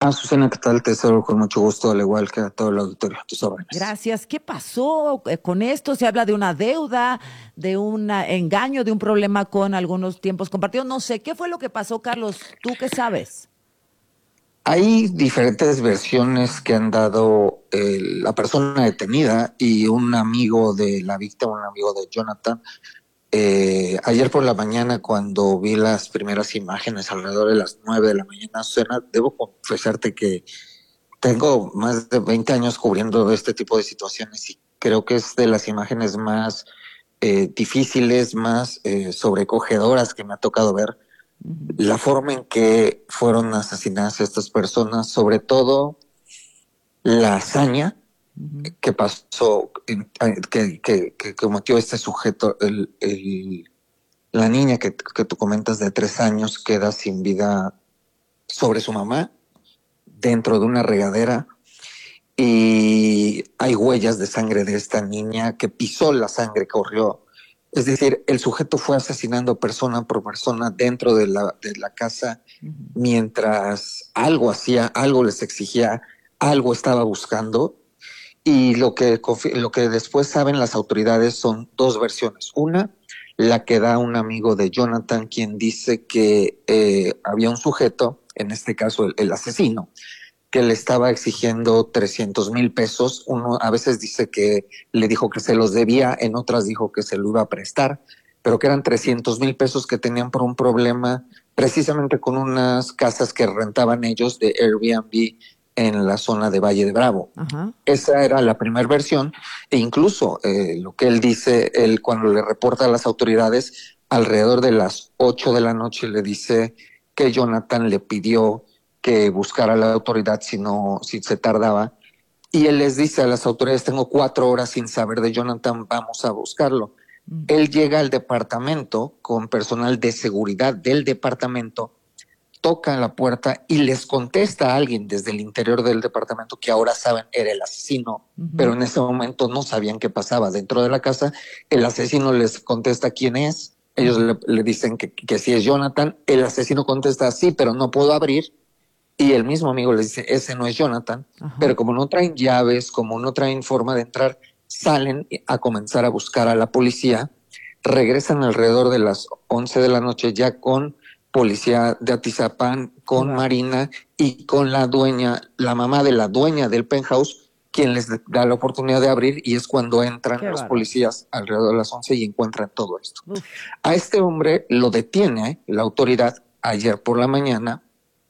Susana, ¿qué tal? Te saludo con mucho gusto, al igual que a todo el auditorio, a tus órdenes. Gracias. ¿Qué pasó con esto? Se habla de una deuda, de un engaño, de un problema con algunos tiempos compartidos. No sé, ¿qué fue lo que pasó, Carlos? ¿Tú qué sabes? Hay diferentes versiones que han dado la persona detenida y un amigo de la víctima, un amigo de Jonathan. Ayer por la mañana, cuando vi las primeras imágenes alrededor de las 9 de la mañana, Susana, debo confesarte que tengo más de 20 años cubriendo este tipo de situaciones y creo que es de las imágenes más difíciles, más sobrecogedoras que me ha tocado ver. Ujú, La forma en que fueron asesinadas estas personas, sobre todo la hazaña ujú. que pasó, que cometió este sujeto, la niña que tú comentas de 3 años queda sin vida sobre su mamá dentro de una regadera y hay huellas de sangre de esta niña que pisó la sangre que corrió. Es decir, el sujeto fue asesinando persona por persona dentro de la casa Ujú. mientras algo hacía, algo les exigía, algo estaba buscando. Y lo que después saben las autoridades son dos versiones. Una, la que da un amigo de Jonathan, quien dice que había un sujeto, en este caso el asesino, que le estaba exigiendo 300,000 pesos. Uno a veces dice que le dijo que se los debía, en otras dijo que se lo iba a prestar, pero que eran 300,000 pesos que tenían por un problema precisamente con unas casas que rentaban ellos de Airbnb en la zona de Valle de Bravo. Ajá. Esa era la primera versión e incluso lo que él dice, él cuando le reporta a las autoridades, alrededor de las 8 de la noche le dice que Jonathan le pidió que buscara a la autoridad si no, si se tardaba. Y él les dice a las autoridades, tengo 4 horas sin saber de Jonathan, vamos a buscarlo. Mm. Él llega al departamento con personal de seguridad del departamento, toca la puerta y les contesta a alguien desde el interior del departamento que ahora saben era el asesino, pero Ujú. en ese momento no sabían qué pasaba dentro de la casa. El asesino les contesta quién es. Ellos Ujú. le dicen que sí es Jonathan. El asesino contesta sí, pero no puedo abrir. Y el mismo amigo les dice, ese no es Jonathan, Ajá. pero como no traen llaves, como no traen forma de entrar, salen a comenzar a buscar a la policía, regresan alrededor de las 11 de la noche ya con policía de Atizapán, Qué con bárbaro. Marina y con la dueña, la mamá de la dueña del penthouse, quien les da la oportunidad de abrir y es cuando entran Qué los bárbaro. policías alrededor de las 11 y encuentran todo esto. Uf. A este hombre lo detiene la autoridad ayer por la mañana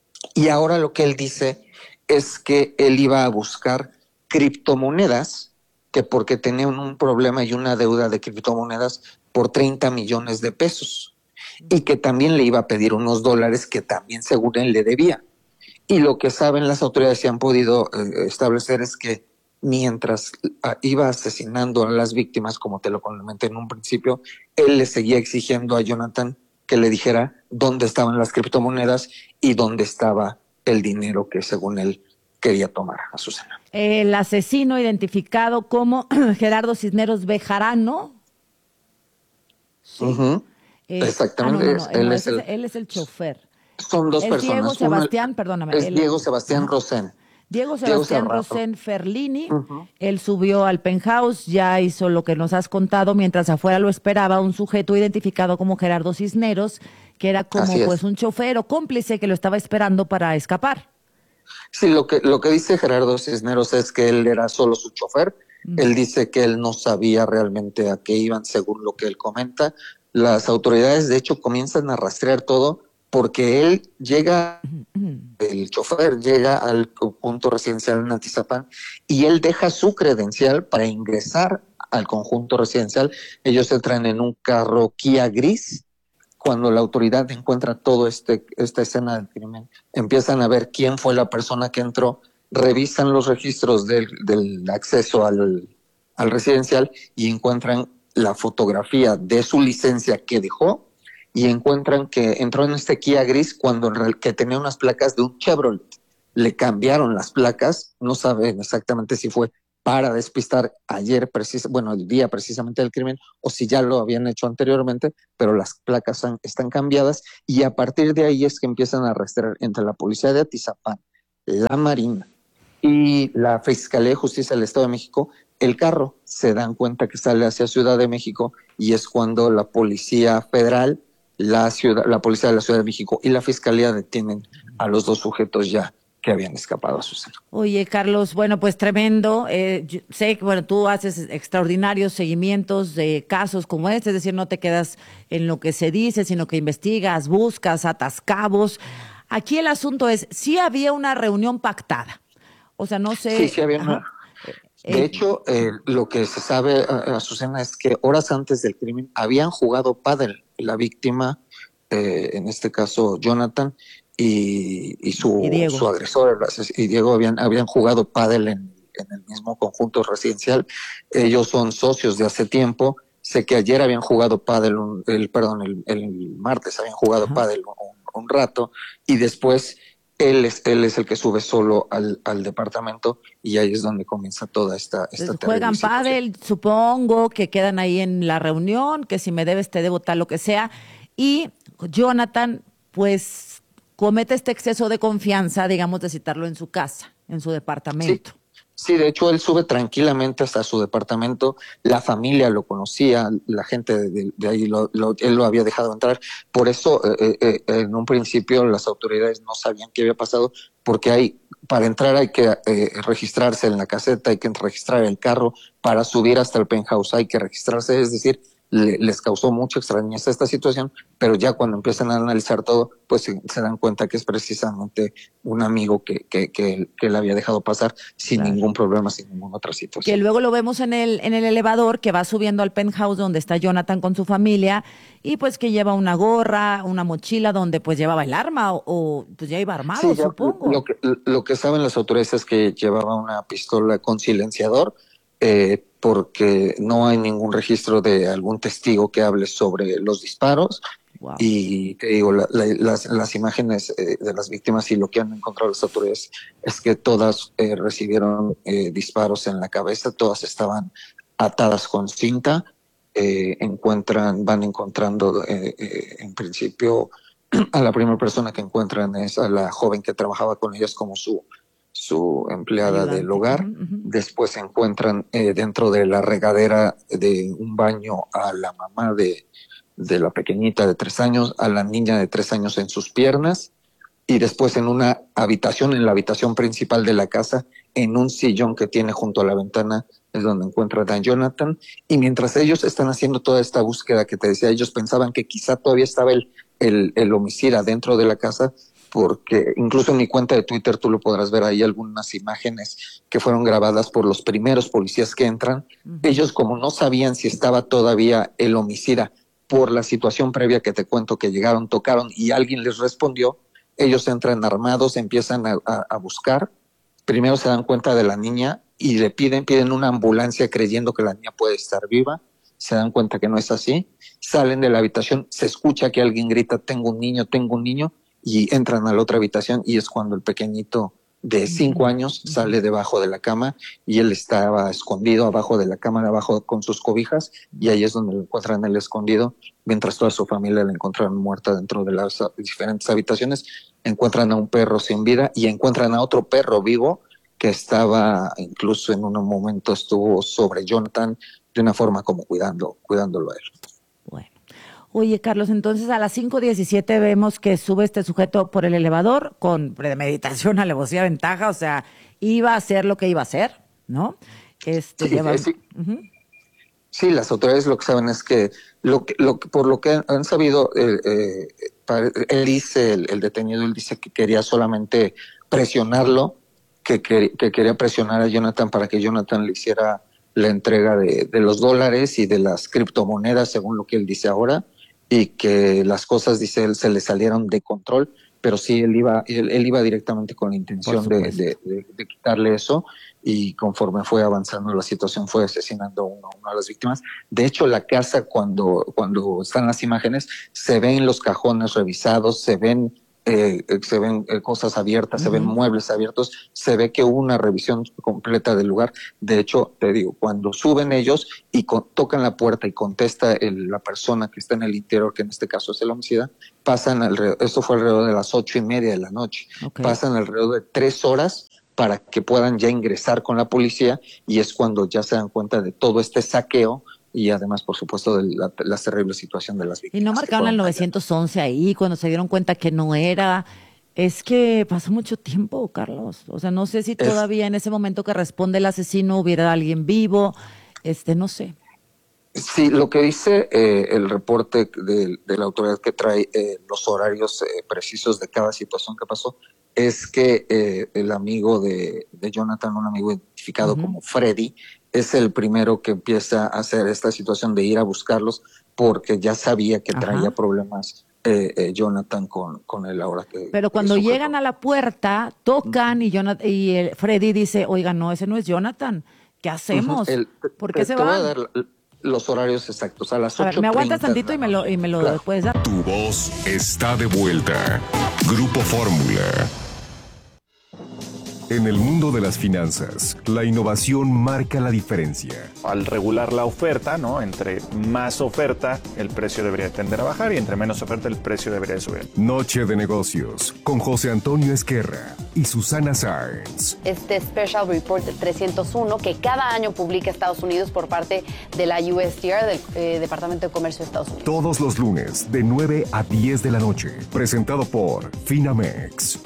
y ahora lo que él dice es que él iba a buscar criptomonedas, que porque tenían un problema y una deuda de criptomonedas por 30 millones de pesos, y Ujú. que también le iba a pedir unos dólares que también según él le debía. Y lo que saben las autoridades y han podido establecer es que mientras iba asesinando a las víctimas, como te lo comenté en un principio, él le seguía exigiendo a Jonathan que le dijera dónde estaban las criptomonedas y dónde estaba el dinero que según él quería tomar a Susana. El asesino identificado como Gerardo Cisneros Bejarano, ¿sí? Ujú. No, Exactamente, no, no, él no, es el, él es el chofer. son dos Es Diego personas, uno Sebastián, perdóname, es Diego Sebastián ajá. Rosén. Diego Diego Sebastián Serrano. Rosén Ferlini, Ujú. él subió al penthouse, ya hizo lo que nos has contado, mientras afuera lo esperaba un sujeto identificado como Gerardo Cisneros, que era como Así pues es. un chofer o cómplice que lo estaba esperando para escapar. Sí, lo que dice Gerardo Cisneros es que él era solo su chofer. Mm. Él dice que él no sabía realmente a qué iban, según lo que él comenta. Las autoridades, de hecho, comienzan a rastrear todo porque él llega, el chofer llega al conjunto residencial en Atizapán y él deja su credencial para ingresar al conjunto residencial. Ellos se traen en un carro Kia gris. Cuando la autoridad encuentra todo esta escena del crimen, empiezan a ver quién fue la persona que entró, revisan los registros del acceso al residencial y encuentran la fotografía de su licencia que dejó y encuentran que entró en este Kia gris cuando que tenía unas placas de un Chevrolet. Le cambiaron las placas, no saben exactamente si fue para despistar ayer, bueno, el día precisamente del crimen, o si ya lo habían hecho anteriormente, pero las placas están cambiadas y a partir de ahí es que empiezan a rastrear entre la policía de Atizapán, la Marina y la Fiscalía de Justicia del Estado de México, el carro se dan cuenta que sale hacia Ciudad de México y es cuando la Policía Federal, la Policía de la Ciudad de México y la Fiscalía detienen a los dos sujetos ya que habían escapado a su centro. Oye, Carlos, bueno, pues tremendo. Yo sé que, bueno, tú haces extraordinarios seguimientos de casos como este, es decir, no te quedas en lo que se dice, sino que investigas, buscas, atas cabos. Aquí el asunto es, sí había una reunión pactada. O sea, no Sí, sé, sí había ajá, una. De hecho, lo que se sabe, Azucena, es que horas antes del crimen habían jugado pádel la víctima, en este caso Jonathan, y y su Diego. agresor, y Diego, habían jugado pádel en el mismo conjunto residencial. Ellos son socios de hace tiempo. Sé que ayer habían jugado pádel, el martes habían jugado Ajá. pádel un rato, y después él es el que sube solo al departamento y ahí es donde comienza toda esta Entonces, terrible juegan situación. pádel, supongo que quedan ahí en la reunión, que si me debes te debo tal lo que sea. Y Jonathan, pues, comete este exceso de confianza, digamos, de citarlo en su casa, en su Sí, departamento. sí, de hecho él sube tranquilamente hasta su departamento, la familia lo conocía, la gente de ahí él lo había dejado entrar, por eso en un principio las autoridades no sabían qué había pasado, porque para entrar hay que registrarse en la caseta, hay que registrar el carro, para subir hasta el penthouse hay que registrarse, es decir, les causó mucha extrañeza esta situación, pero ya cuando empiezan a analizar todo, pues se dan cuenta que es precisamente un amigo que le había dejado pasar sin Claro. ningún problema, sin ninguna otra Que situación. luego lo vemos en el elevador que va subiendo al penthouse donde está Jonathan con su familia y pues que lleva una gorra, una mochila donde pues llevaba el arma o pues ya iba armado, Sí, ya supongo. lo que saben las autoridades es que llevaba una pistola con silenciador, porque no hay ningún registro de algún testigo que hable sobre los disparos. Wow. Y te digo, las imágenes de las víctimas y lo que han encontrado las autoridades es que todas recibieron disparos en la cabeza, todas estaban atadas con cinta, van encontrando en principio a la primera persona que encuentran es a la joven que trabajaba con ellas como su empleada del Ayudante. Ujú, hogar. ujú. Después se encuentran dentro de la regadera de un baño a la mamá de la pequeñita de 3 años, a la niña de 3 años en sus piernas, y después en una habitación, en la habitación principal de la casa, en un sillón que tiene junto a la ventana, es donde encuentran a Jonathan. Y mientras ellos están haciendo toda esta búsqueda que te decía, ellos pensaban que quizá todavía estaba el homicida dentro de la casa, porque incluso en mi cuenta de Twitter tú lo podrás ver ahí algunas imágenes que fueron grabadas por los primeros policías que entran. Ujú. Ellos, como no sabían si estaba todavía el homicida por la situación previa que te cuento, que llegaron, tocaron y alguien les respondió, ellos entran armados, empiezan a buscar. Primero se dan cuenta de la niña y piden una ambulancia creyendo que la niña puede estar viva. Se dan cuenta que no es así. Salen de la habitación, se escucha que alguien grita, tengo un niño, y entran a la otra habitación y es cuando el pequeñito de Ujú, 5 años ujú. sale debajo de la cama y él estaba escondido abajo de la cama, abajo con sus cobijas, y ahí es donde lo encuentran él escondido, mientras toda su familia la encontraron muerta dentro de las diferentes habitaciones. Encuentran a un perro sin vida y encuentran a otro perro vivo que estaba, incluso en un momento estuvo sobre Jonathan de una forma como cuidándolo a él. Bueno. Oye, Carlos, entonces a las 5:17 vemos que sube este sujeto por el elevador con premeditación, alevosía, ventaja, o sea, iba a hacer lo que iba a hacer, ¿no? Este, Sí, lleva... sí, Ujú. sí, las autoridades lo que saben es que por lo que han sabido, él dice, el detenido, él dice que quería solamente presionarlo, que quería presionar a Jonathan para que Jonathan le hiciera la entrega de los dólares y de las criptomonedas, según lo que él dice ahora, y que las cosas, dice él, se le salieron de control, pero sí, él iba directamente con la Por intención supuesto. de quitarle eso, y conforme fue avanzando la situación fue asesinando uno a uno a las víctimas. De hecho, la casa, cuando están las imágenes, se ven los cajones revisados, se ven se ven cosas abiertas, se ven muebles abiertos, se ve que hubo una revisión completa del lugar. De hecho, te digo, cuando suben ellos y tocan la puerta y contesta la persona que está en el interior, que en este caso es el homicida, esto fue alrededor de las 8:30 de la noche, pasan alrededor de 3 horas para que puedan ya ingresar con la policía, y es cuando ya se dan cuenta de todo este saqueo y además, por supuesto, de la terrible situación de las víctimas. Y no marcaron el 911 ahí cuando se dieron cuenta que no era. Es que pasó mucho tiempo, Carlos. O sea, no sé si todavía en ese momento que responde el asesino hubiera alguien vivo. No sé. Sí, lo que dice el reporte de la autoridad, que trae los horarios precisos de cada situación que pasó, es que el amigo de Jonathan, un amigo identificado como Freddy, es el primero que empieza a hacer esta situación de ir a buscarlos, porque ya sabía que traía problemas Jonathan con él ahora que... Pero cuando llegan a la puerta, tocan y Freddy dice, oiga, no, ese no es Jonathan, ¿qué hacemos? ¿Por qué se va? Te voy a dar los horarios exactos, a las 8:30. A ver, me aguantas tantito y me lo claro. Puedes dar. Tu voz está de vuelta. Grupo Fórmula. En el mundo de las finanzas, la innovación marca la diferencia. Al regular la oferta, ¿no? Entre más oferta, el precio debería tender a bajar, y entre menos oferta, el precio debería subir. Noche de negocios con José Antonio Esquerra y Susana Sáenz. Este Special Report 301 que cada año publica Estados Unidos por parte de la USTR, del Departamento de Comercio de Estados Unidos. Todos los lunes de 9 a 10 de la noche. Presentado por Finamex.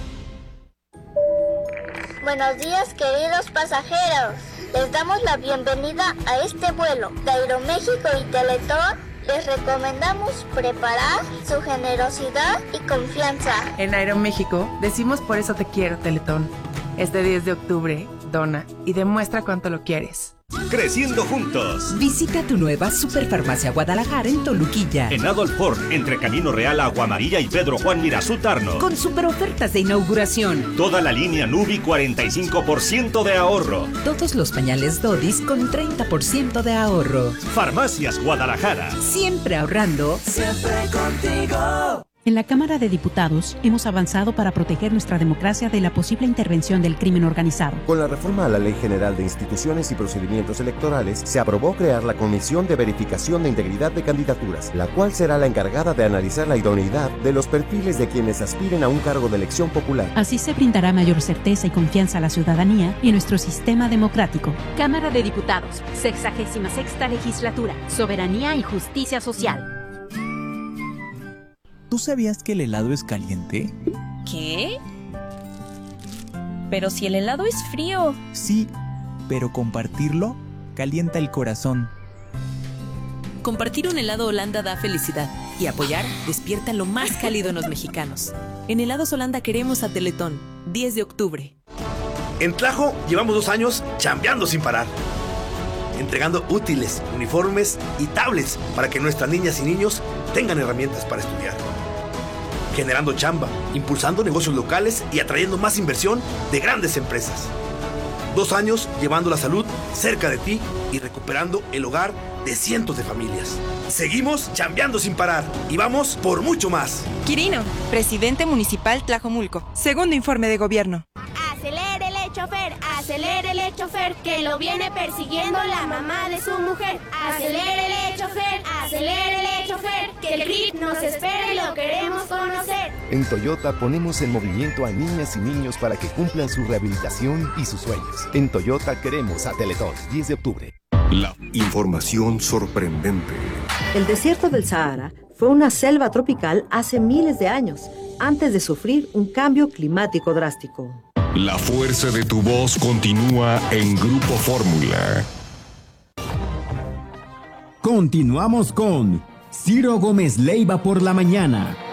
Buenos días, queridos pasajeros. Les damos la bienvenida a este vuelo de Aeroméxico y Teletón. Les recomendamos preparar su generosidad y confianza. En Aeroméxico decimos por eso te quiero, Teletón. Este 10 de octubre, dona y demuestra cuánto lo quieres. Creciendo juntos. Visita tu nueva Superfarmacia Guadalajara en Toluquilla. En Adolf Ford, entre Camino Real, Agua Amarilla y Pedro Juan Mirazú Tarno. Con super ofertas de inauguración. Toda la línea Nubi, 45% de ahorro. Todos los pañales Dodis con 30% de ahorro. Farmacias Guadalajara. Siempre ahorrando. Siempre contigo. En la Cámara de Diputados hemos avanzado para proteger nuestra democracia de la posible intervención del crimen organizado. Con la reforma a la Ley General de Instituciones y Procedimientos Electorales, se aprobó crear la Comisión de Verificación de Integridad de Candidaturas, la cual será la encargada de analizar la idoneidad de los perfiles de quienes aspiren a un cargo de elección popular. Así se brindará mayor certeza y confianza a la ciudadanía y a nuestro sistema democrático. Cámara de Diputados, 66ª Legislatura, Soberanía y Justicia Social. ¿Tú sabías que el helado es caliente? ¿Qué? Pero si el helado es frío. Sí, pero compartirlo calienta el corazón. Compartir un helado Holanda da felicidad y apoyar despierta lo más cálido en los mexicanos. En Helados Holanda queremos a Teletón, 10 de octubre. En Tlajo llevamos 2 años chambeando sin parar, entregando útiles, uniformes y tablets para que nuestras niñas y niños tengan herramientas para estudiar, generando chamba, impulsando negocios locales y atrayendo más inversión de grandes empresas. 2 años llevando la salud cerca de ti y recuperando el hogar de cientos de familias. Seguimos chambeando sin parar y vamos por mucho más. Quirino, presidente municipal Tlajomulco. Segundo informe de gobierno. Acelérele, chofer, que lo viene persiguiendo la mamá de su mujer. Acelérele, chofer, que el grip nos espera y lo queremos conocer. En Toyota ponemos en movimiento a niñas y niños para que cumplan su rehabilitación y sus sueños. En Toyota queremos a Teletón, 10 de octubre. La información sorprendente. El desierto del Sahara fue una selva tropical hace miles de años, antes de sufrir un cambio climático drástico. La fuerza de tu voz continúa en Grupo Fórmula. Continuamos con Ciro Gómez Leiva por la mañana.